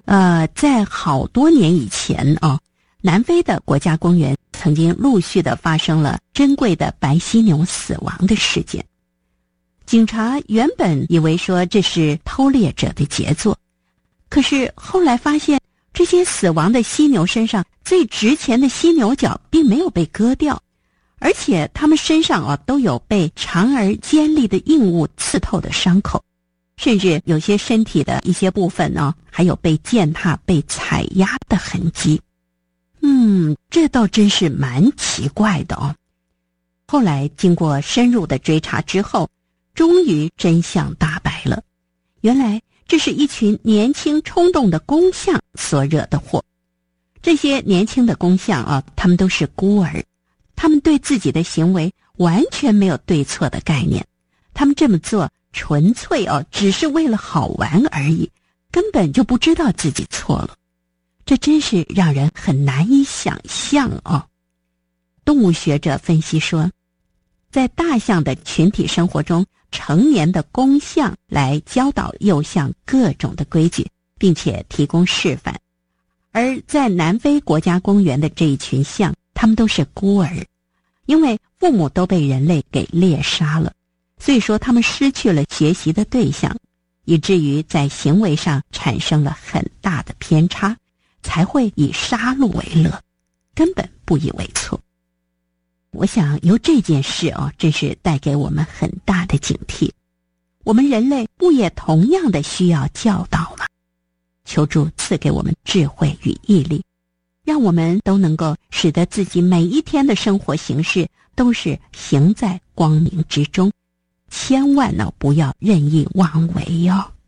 在好多年以前南非的国家公园曾经陆续的发生了珍贵的白犀牛死亡的事件。警察原本以为说这是偷猎者的杰作，可是后来发现这些死亡的犀牛身上最值钱的犀牛角并没有被割掉，而且它们身上都有被长而尖利的硬物刺透的伤口，甚至有些身体的一些部分还有被践踏、被踩压的痕迹。这倒真是蛮奇怪的后来经过深入的追查之后，终于真相大白了。原来这是一群年轻冲动的公象所惹的祸。这些年轻的公象他们都是孤儿，他们对自己的行为完全没有对错的概念，他们这么做纯粹只是为了好玩而已，根本就不知道自己错了。这真是让人很难以想象动物学者分析说，在大象的群体生活中，成年的公象来教导幼象各种的规矩，并且提供示范。而在南非国家公园的这一群象，他们都是孤儿，因为父母都被人类给猎杀了，所以说他们失去了学习的对象，以至于在行为上产生了很大的偏差，才会以杀戮为乐，根本不以为错。我想由这件事真是带给我们很大的警惕。我们人类不也同样的需要教导吗？求主赐给我们智慧与毅力，让我们都能够使得自己每一天的生活形式都是行在光明之中，千万不要任意妄为